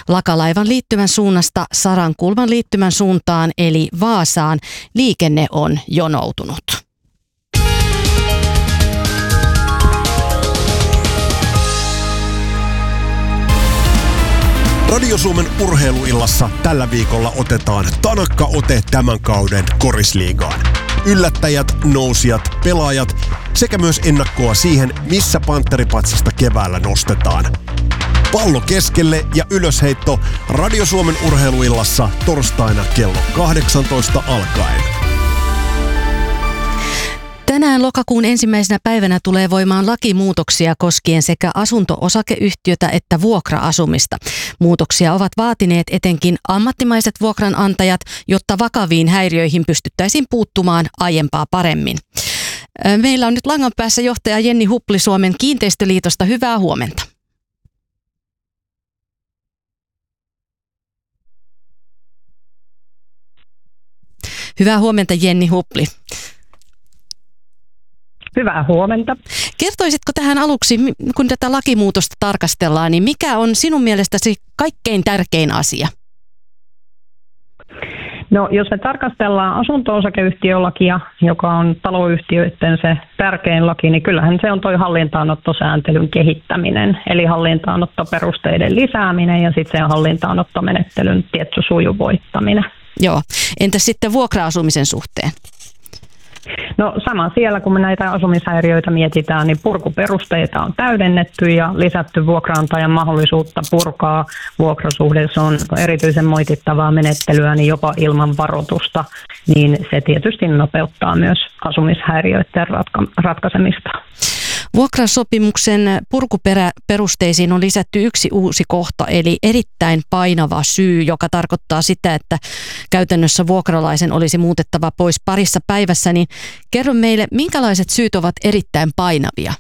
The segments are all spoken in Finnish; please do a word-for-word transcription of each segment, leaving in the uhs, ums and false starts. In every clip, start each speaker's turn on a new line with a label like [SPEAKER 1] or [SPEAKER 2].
[SPEAKER 1] Lakalaivan liittymän suunnasta Sarankulman liittymän suuntaan eli Vaasaan liikenne on jonoutunut.
[SPEAKER 2] Radio Suomen urheiluillassa tällä viikolla otetaan tanakka ote tämän kauden korisliigaan. Yllättäjät, nousijat, pelaajat sekä myös ennakkoa siihen, missä Panteripatsasta keväällä nostetaan. Pallo keskelle ja ylösheitto Radio Suomen urheiluillassa torstaina kello kahdeksantoista alkaen.
[SPEAKER 1] Tänään lokakuun ensimmäisenä päivänä tulee voimaan lakimuutoksia koskien sekä asunto-osakeyhtiötä että vuokra-asumista. Muutoksia ovat vaatineet etenkin ammattimaiset vuokranantajat, jotta vakaviin häiriöihin pystyttäisiin puuttumaan aiempaa paremmin. Meillä on nyt langan päässä johtaja Jenni Hupli Suomen Kiinteistöliitosta. Hyvää huomenta. Hyvää huomenta, Jenni Hupli.
[SPEAKER 3] Hyvää huomenta.
[SPEAKER 1] Kertoisitko tähän aluksi, kun tätä lakimuutosta tarkastellaan, niin mikä on sinun mielestäsi kaikkein tärkein asia?
[SPEAKER 3] No, jos me tarkastellaan asunto-osakeyhtiölakia, joka on taloyhtiöiden se tärkein laki, niin kyllähän se on toi hallintaanottosääntelyn kehittäminen, eli hallintaanottoperusteiden lisääminen ja sitten se hallintaanottomenettelyn tietty sujuvoittaminen.
[SPEAKER 1] Joo. Entäs sitten vuokra-asumisen suhteen?
[SPEAKER 3] No sama siellä, kun me näitä asumishäiriöitä mietitään, niin purkuperusteita on täydennetty ja lisätty vuokraantajan mahdollisuutta purkaa vuokrasuhde. Se on erityisen moitittavaa menettelyä, niin jopa ilman varoitusta, niin se tietysti nopeuttaa myös asumishäiriöiden ratka- ratkaisemista.
[SPEAKER 1] Vuokrasopimuksen purkuperusteisiin on lisätty yksi uusi kohta, eli erittäin painava syy, joka tarkoittaa sitä, että käytännössä vuokralaisen olisi muutettava pois parissa päivässä. Niin kerro meille, minkälaiset syyt ovat erittäin painavia?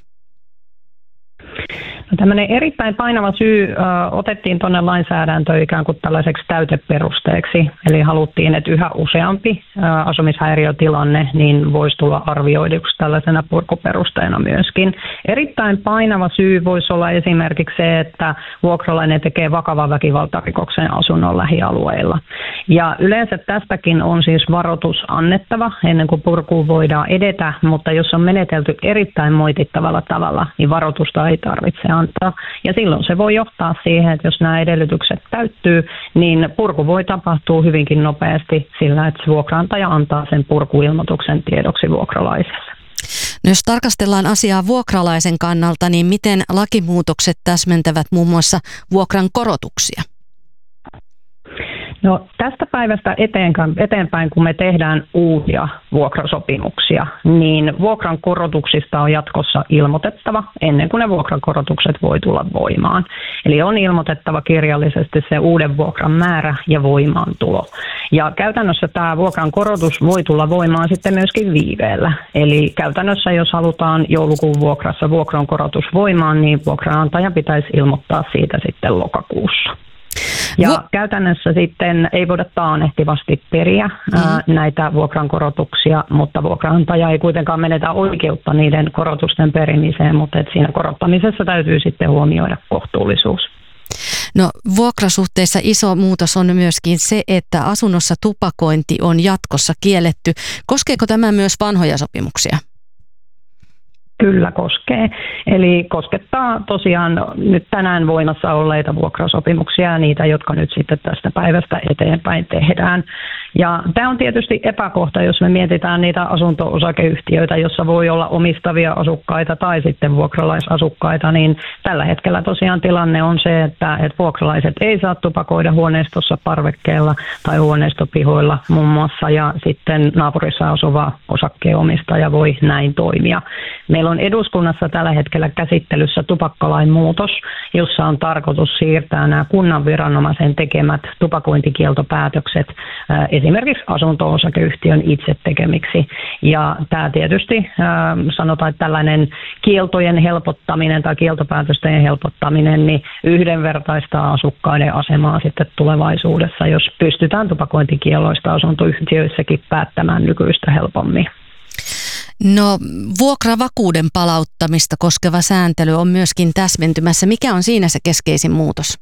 [SPEAKER 3] No, tämmöinen erittäin painava syy ö, otettiin tuonne lainsäädäntöön ikään kuin tällaiseksi täyteperusteeksi. Eli haluttiin, että yhä useampi ö, asumishäiriötilanne niin voisi tulla arvioiduksi tällaisena purkuperusteena myöskin. Erittäin painava syy voisi olla esimerkiksi se, että vuokralainen tekee vakavan väkivaltarikoksen asunnon lähialueilla. Ja yleensä tästäkin on siis varoitus annettava ennen kuin purkuun voidaan edetä, mutta jos on menetelty erittäin moitittavalla tavalla, niin varoitusta ei tarvitse antaa. Ja silloin se voi johtaa siihen, että jos nämä edellytykset täyttyy, niin purku voi tapahtua hyvinkin nopeasti sillä, että vuokraantaja antaa sen purkuilmoituksen tiedoksi vuokralaiselle.
[SPEAKER 1] No jos tarkastellaan asiaa vuokralaisen kannalta, niin miten lakimuutokset täsmentävät muun muassa vuokran korotuksia?
[SPEAKER 3] No, tästä päivästä eteenpäin, kun me tehdään uusia vuokrasopimuksia, niin vuokran korotuksista on jatkossa ilmoitettava ennen kuin ne vuokrankorotukset voi tulla voimaan. Eli on ilmoitettava kirjallisesti se uuden vuokran määrä ja voimaantulo. Ja käytännössä tämä vuokran korotus voi tulla voimaan sitten myöskin viiveellä. Eli käytännössä, jos halutaan joulukuun vuokrassa vuokran korotus voimaan, niin vuokranantaja pitäisi ilmoittaa siitä sitten lokakuussa. Ja Vu- käytännössä sitten ei voida taannehtivasti periä mm-hmm. ää, näitä vuokrankorotuksia, mutta vuokranantaja ei kuitenkaan menetä oikeutta niiden korotusten perimiseen, mutta et siinä korottamisessa täytyy sitten huomioida kohtuullisuus.
[SPEAKER 1] No, vuokrasuhteessa iso muutos on myöskin se, että asunnossa tupakointi on jatkossa kielletty. Koskeeko tämä myös vanhoja sopimuksia?
[SPEAKER 3] Kyllä koskee. Eli koskettaa tosiaan nyt tänään voimassa olleita vuokrasopimuksia ja niitä, jotka nyt sitten tästä päivästä eteenpäin tehdään. Ja tämä on tietysti epäkohta, jos me mietitään niitä asunto-osakeyhtiöitä, jossa voi olla omistavia asukkaita tai sitten vuokralaisasukkaita, niin tällä hetkellä tosiaan tilanne on se, että, että vuokralaiset ei saa tupakoida huoneistossa, parvekkeella tai huoneistopihoilla muun muassa, ja sitten naapurissa asuva osakkeenomistaja voi näin toimia. Meillä on eduskunnassa tällä hetkellä käsittelyssä tupakkalain muutos, jossa on tarkoitus siirtää nämä kunnan viranomaisen tekemät tupakointikieltopäätökset äh, esimerkiksi asunto-osakeyhtiön itse tekemiksi. Ja tämä tietysti äh, sanotaan, että tällainen kieltojen helpottaminen tai kieltopäätösten helpottaminen niin yhdenvertaistaa asukkaiden asemaa sitten tulevaisuudessa, jos pystytään tupakointikielloista asuntoyhtiöissäkin päättämään nykyistä helpommin.
[SPEAKER 1] No, vuokravakuuden palauttamista koskeva sääntely on myöskin täsmentymässä. Mikä on siinä se keskeisin muutos?